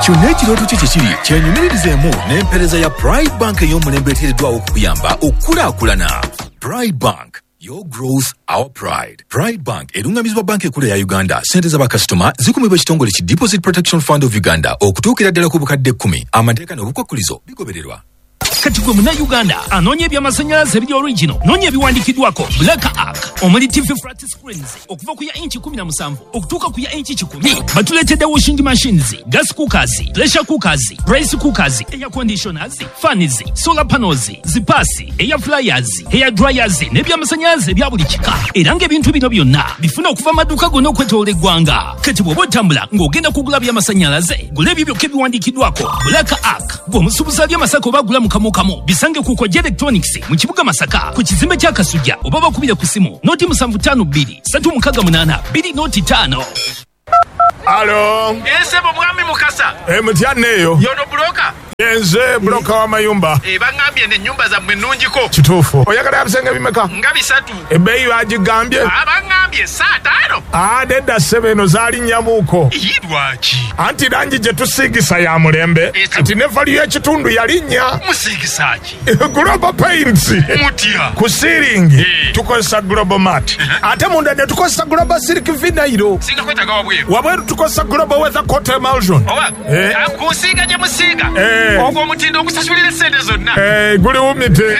kyonna ekirooto kye kiri kyenyumirizeemu n'empeereza ya Pride Bank ey'omulembe eteereddwawo okukuyamba okukulaakulana. Pride Bank. Your growth, our pride. Pride Bank erungamizibwa banka ekkulu ya Uganda. Sente z'abakasitoma zikumibwa ekitongole ki Deposit Protection Fund of Uganda okutuukira ddala ku bukadde 10. Amateeka n'obukwakkulizo bigobererwa. Kati gwe Munnayuganda anoonya ebyamasannyalaze ebiri original noonya ebiwandiikiddwako Black Arc omuli TV flat screens okuva ku ya inchi 17 okutuuka ku ya inchi 10. Batuleetedde washing machines, gas cookers, pressure cookers, rice cookers, air conditioners, fans, solar panels, zipasi, air fryers, hair dryers n'ebyamasannyalaze ebya buli kika. Era ng'ebintu bino byonna bifuna okuva amaduuka gonna okwetoola eggwanga. Kati bw'oba otambula ng'ogenda kugula byamasannyalaze gula ebyo byokka ebiwandiikiddwako Black Arc. Bw'omusuubuzi ali Masaka oba agula mu Kamokamu bisange ku Koja Electronics mu kibuga Masaka ku kizimbe kya Kasujja oba bakubire ku simu noti 752 368 205. Alo. Ensebo mwami Mukasa. Mutyanneeyo. Yono broka. Yenze broka wa mayumba. Bangambye ne nyumba za nnungiko. Kituufu. Oyagala bisenge bimeka? Nga 3. Ebbeeyi bagigambye? Bangambye 5. Nedda ssebo zaali nnyamuuko. Lwaki? Anti langi gye tusiigisa ya mulembe. Kati ne valiyo ekitundu yalinnya. Musiigisa ki? Global Paints. Mutya. Ku siiringi tukozesa Global Mat. Ate munda ne tukozesa Global Silk Vinyl. Singa kwetaga wabweru. Wabweru tukozesa Global Weather Coat Emulsion. Kusiiga gye musiiga. Ogwo omutindo okusasulira ssente zonna. Guli wumite.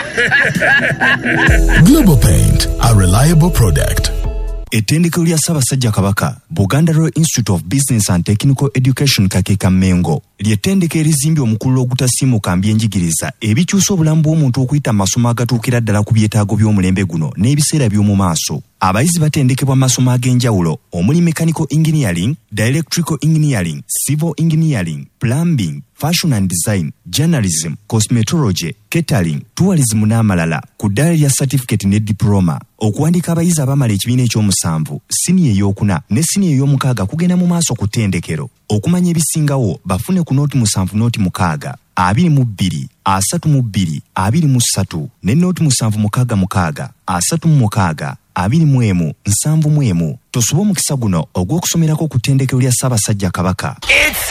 Global Paint, a reliable product. Ettendekero lya Ssaabasajja Kabaka, Buganda Royal Institute of Business and Technical Education Kakeeka Mengo, ly'ettendekero erizimbye omukululo ogutasiimuka mbyenjigiriza ebikyusa obulamu bw'omuntu okuyita amasomo agatuukira ddala ku byetaago by'omulembe guno n'ebiseera by'omu maaso. Abayizi batendekebwa amasomo ag'enjawulo omuli mechanical engineering, electrical engineering, civil engineering, plumbing, fashion and design, journalism, cosmetology, catering, tourism n'amalala ku ddaala lya certificate ne diploma. Okuwandiika abayizi abamala ekibiina ekyomusanvu, siniya ey'okuna ne siniya ey'omukaaga kugenda mu maaso ku ttendekero. Okumanya ebisingawo bafune ku nooti 7 nooti 6, 22, 32, 23 ne nooti 766, 36, 21, 71. Tosuba omukisa guno ogw'okusomerako ku ttendekero lya Ssaabasajja Kabaka. It's